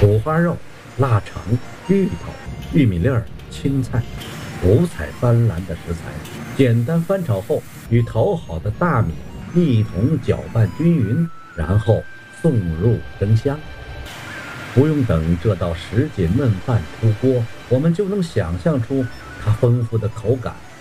五花肉、腊肠、芋头、玉米粒儿、青菜，五彩斑斓的食材，简单翻炒后与淘好的大米一同搅拌均匀，然后送入蒸箱。不用等这道什锦焖饭出锅，我们就能想象出它丰富的口感